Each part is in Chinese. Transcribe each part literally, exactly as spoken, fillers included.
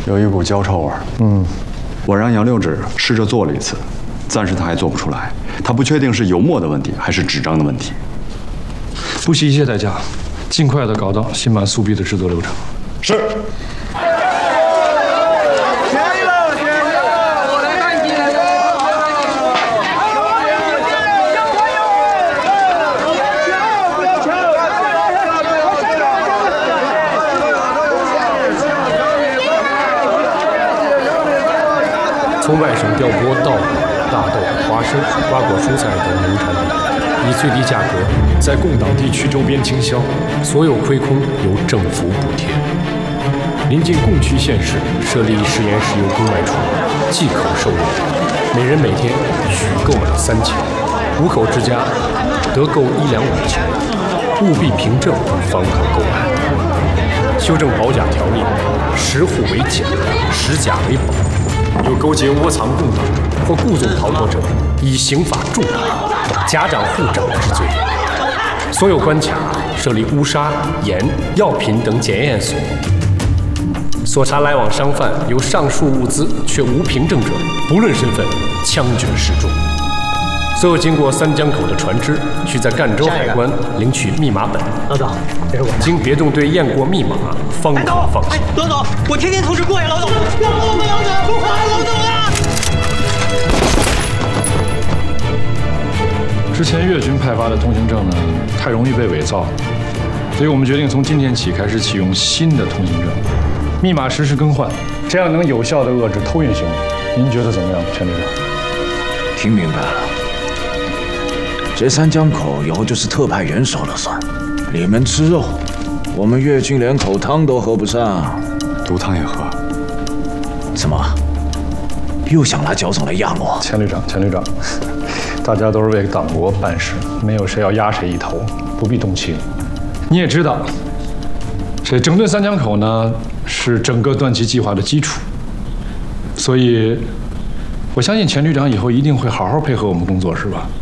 有一股焦臭味。嗯，我让杨六指试着做了一次，暂时他还做不出来。他不确定是油墨的问题还是纸张的问题。 不惜一切代价，尽快的搞到新版速币的制作流程。 是。 从外省调拨稻谷、大豆、花生、瓜果蔬菜等农产品，以最低价格在共党地区周边倾销，所有亏空由政府补贴。临近共区县市设立食盐石油公卖处，即口售油，每人每天需购买三钱，五口之家得购一两五钱，务必凭证方可购买。修正保甲条例，十户为甲，十甲为保。 有勾结窝藏共党或故纵逃脱者，以刑法重罚，家长户长之罪。所有关卡设立乌纱、盐、药品等检验所。所查来往商贩有上述物资却无凭证者，不论身份，枪决示众。所有经过三江口的船只，需在赣州海关领取密码本。 老总，这是我的。 经别动队验过密码，方可放行。 老总，我天天通知过呀，老总。让我们老总，不怕老总啊！ 之前越军派发的通行证呢，太容易被伪造，所以我们决定从今天起开始启用新的通行证，密码实时更换，这样能有效地遏制偷运行为。您觉得怎么样，陈队长？ 听明白了。 这三江口以后就是特派员说了算，你们吃肉，我们越军连口汤都喝不上， 毒汤也喝。 怎么，又想拿脚总来压我？ 钱旅长，钱旅长，大家都是为党国办事，没有谁要压谁一头，不必动情。你也知道，这整顿三江口呢，是整个段祺计划的基础，所以，我相信钱旅长以后一定会好好配合我们工作，是吧？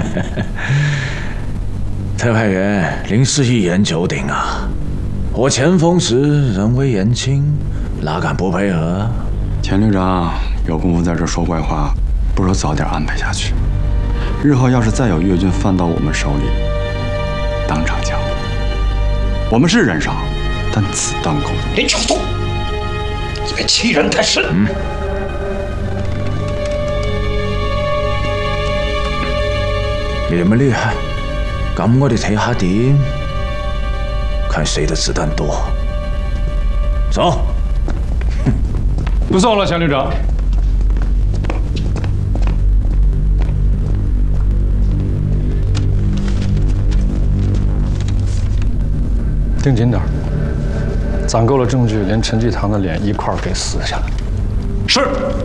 特派员您是一言九鼎啊！我前锋时人微言轻，哪敢不配合？ 钱旅长有功夫在这说怪话，不如早点安排下去。日后要是再有越军犯到我们手里，当场枪毙。我们是人少，但子弹够多。 林巧松，你别欺人太甚。嗯你们厉害，咁我哋睇下點，看誰的子彈多。走。 不送了，钱旅長。盯紧点，攒够了证据，连陈继堂的脸一块儿给撕下来。 是。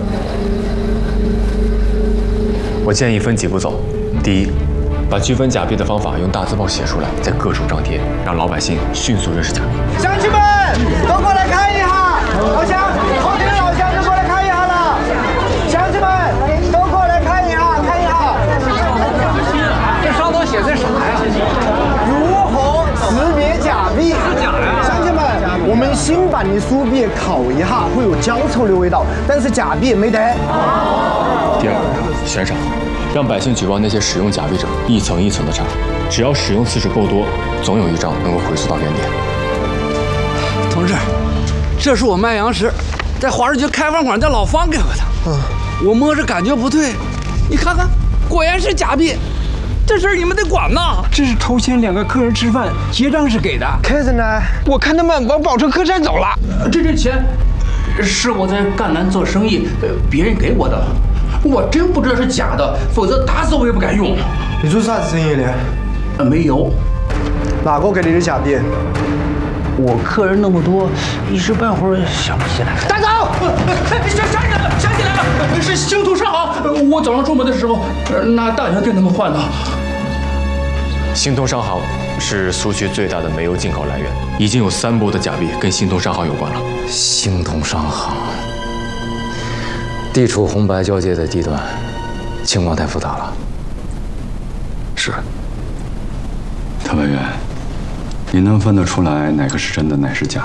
我建议分几步走。第一。 把区分假币的方法用大字报写出来，在各处张贴，让老百姓迅速认识假币。 乡亲们，都过来看一下，老乡，后天老乡都过来看一下了。乡亲们，都过来看一下，看一下。这上头写的啥呀？如何识别假币？假呀！乡亲们，我们新版的苏币烤一下会有焦臭的味道，但是假币没得。 第二，悬赏。 让百姓举报那些使用假币者，一层一层的查，只要使用次数够多，总有一张能够回溯到原点。 同志，这是我卖羊时在华润局开饭馆的老方给我的。嗯，我摸着感觉不对，你看看，果然是假币。这事儿你们得管呐！ 这是头前两个客人吃饭，结账是给的。 客人呢？ 我看他们往宝车客栈走了。 这这钱是我在赣南做生意，别人给我的。 我真不知道是假的，否则打死我也不敢用。 你做啥子生意的？ 呃，没有。 哪个给你的假币？ 我客人那么多，一时半会儿想不起来。 带走！ 想想起来了，想起来了，是星途商行。我早上出门的时候拿大元跟他们换的。 星通商行是苏区最大的煤油进口来源，已经有三波的假币跟星通商行有关了。 星通商行。 地处红白交界的地段，情况太复杂了。 是，特派员，你能分得出来哪个是真的，哪是假